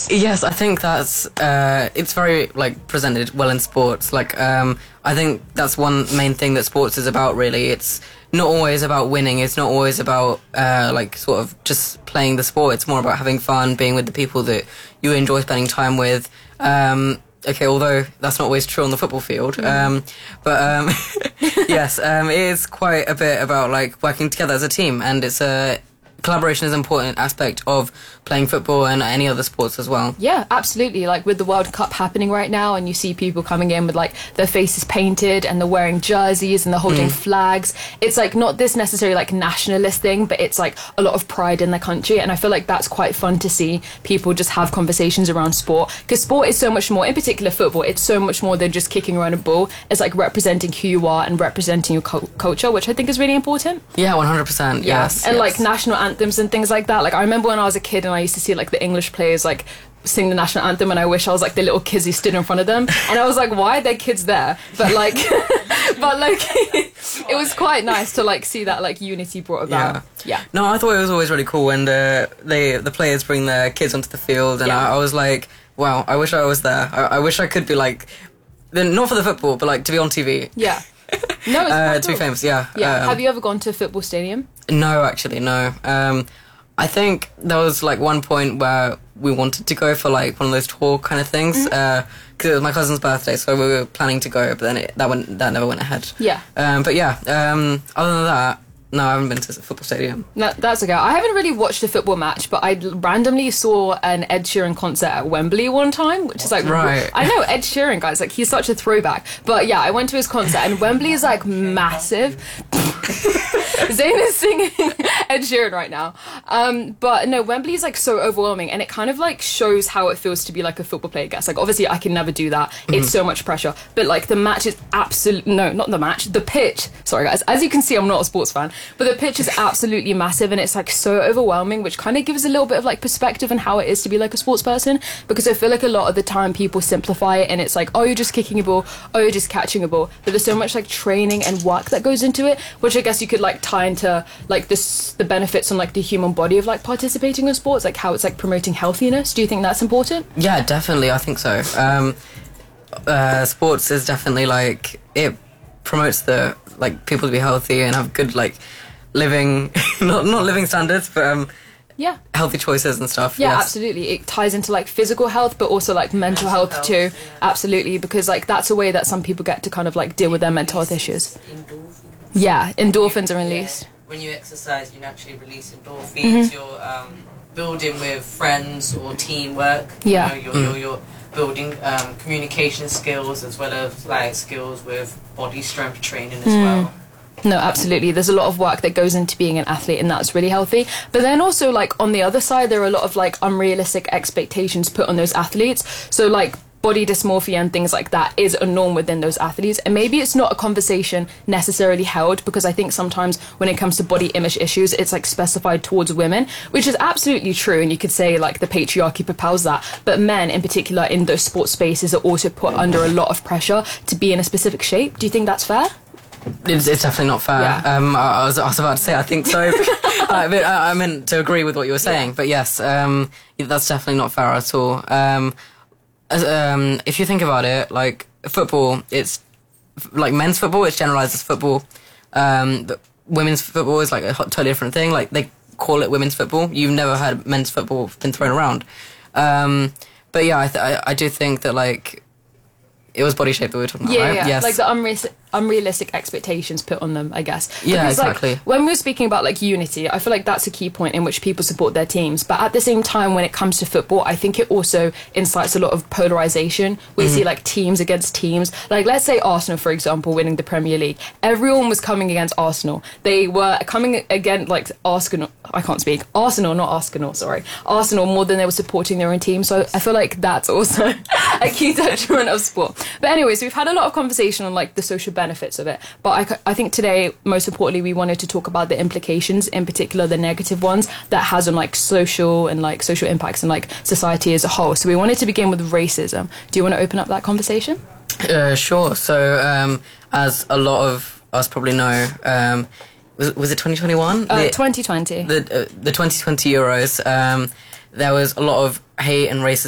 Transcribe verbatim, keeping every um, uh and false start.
Yes, I think that's uh, it's very like presented well in sports. Like um, I think that's one main thing that sports is about. Really, it's not always about winning. It's not always about uh, like sort of just playing the sport. It's more about having fun, being with the people that you enjoy spending time with. Um, okay, although that's not always true on the football field. Mm. Um, but um, yes, um, it is quite a bit about like working together as a team, and it's a collaboration is an important aspect of playing football and any other sports as well. Yeah, absolutely. Like with the World Cup happening right now, and you see people coming in with like their faces painted and they're wearing jerseys and they're holding mm. flags. It's like not this necessarily like nationalist thing, but it's like a lot of pride in their country. And I feel like that's quite fun to see people just have conversations around sport, because sport is so much more, in particular football, it's so much more than just kicking around a ball. It's like representing who you are and representing your cu- culture, which I think is really important. Yeah, one hundred percent. Yeah. Yes. And yes. like national anthems and things like that. Like I remember when I was a kid and I used to see like the English players like sing the national anthem, and I wish I was like the little kids who stood in front of them, and I was like, why are there kids there? But like but like it was quite nice to like see that like unity brought about. Yeah, yeah. No, I thought it was always really cool when the they the players bring their kids onto the field, and yeah. I, I was like, wow, I wish I was there. I, I wish I could be like, not for the football, but like to be on T V. Yeah. No, it's uh, cool. to be famous. Yeah. Yeah. Um, Have you ever gone to a football stadium? No, actually, no. Um, I think there was like one point where we wanted to go for like one of those tour kind of things, because mm-hmm. uh, it was my cousin's birthday, so we were planning to go, but then it, that went that never went ahead. Yeah. Um, but yeah, um, other than that, no, I haven't been to a football stadium. No, that's okay. I haven't really watched a football match, but I randomly saw an Ed Sheeran concert at Wembley one time, which is like... Right. I know, Ed Sheeran, guys, like, he's such a throwback. But yeah, I went to his concert, and Wembley is, like, massive. Zayn is singing Ed Sheeran right now. Um, but no, Wembley is, like, so overwhelming, and it kind of, like, shows how it feels to be, like, a football player gets. Like, obviously, I can never do that. Mm-hmm. It's so much pressure. But, like, the match is absolutely... No, not the match. The pitch. Sorry, guys. As you can see, I'm not a sports fan. But the pitch is absolutely massive, and it's like so overwhelming, which kind of gives a little bit of like perspective on how it is to be like a sports person, because I feel like a lot of the time people simplify it and it's like, oh, you're just kicking a ball, oh, you're just catching a ball, but there's so much like training and work that goes into it, which I guess you could like tie into like this the benefits on like the human body of like participating in sports, like how it's like promoting healthiness. Do you think that's important? Yeah, definitely. I think so. Um, uh, sports is definitely like it promotes the like people to be healthy and have good like living not not living standards, but um yeah healthy choices and stuff. Yeah, yes. Absolutely. It ties into like physical health, but also like mental, mental health, health too. Yeah. Absolutely, because like that's a way that some people get to kind of like deal with their mental health issues. Endorphins. Yeah, endorphins are released. Yeah. When you exercise, you naturally release endorphins. Mm-hmm. You're um, building with friends or teamwork. Yeah. You know, you're, mm. you're, you're building um, communication skills as well as like skills with body strength training as mm. well. No, absolutely. There's a lot of work that goes into being an athlete, and that's really healthy. But then also, like, on the other side, there are a lot of, like, unrealistic expectations put on those athletes. So, like, body dysmorphia and things like that is a norm within those athletes. And maybe it's not a conversation necessarily held, because I think sometimes when it comes to body image issues, it's, like, specified towards women, which is absolutely true. And you could say, like, the patriarchy propels that. But men, in particular, in those sports spaces are also put under a lot of pressure to be in a specific shape. Do you think that's fair? It's, it's definitely not fair. Yeah. Um, I, I, was, I was about to say I think so. I, mean, I, I meant to agree with what you were saying, yeah. But yes, um, that's definitely not fair at all. Um, as, um, if you think about it, like football, it's like men's football. It's generalized as football. Um, but women's football is like a totally different thing. Like they call it women's football. You've never heard men's football been thrown around. Um, but yeah, I, th- I I do think that like it was body shape that we were talking about, yeah, right? Yeah, yes. Like the unrealistic, unrealistic expectations put on them, I guess. Yeah, because, exactly. Like, when we were speaking about like unity, I feel like that's a key point in which people support their teams. But at the same time, when it comes to football, I think it also incites a lot of polarization. We mm-hmm. see like teams against teams. Like let's say Arsenal, for example, winning the Premier League. Everyone was coming against Arsenal. They were coming against like Arsenal. I can't speak. Arsenal, not Arsenal. Sorry, Arsenal more than they were supporting their own team. So I feel like that's also a key detriment of sport. But anyways, we've had a lot of conversation on like the social benefits of it, but I, I think today most importantly we wanted to talk about the implications, in particular the negative ones that has on like social and like social impacts and like society as a whole. So we wanted to begin with racism. Do you want to open up that conversation? Uh, sure. So um, as a lot of us probably know, um, was, was it twenty twenty-one? Uh, the, twenty twenty. The, uh, the twenty twenty Euros, um, there was a lot of hate and racism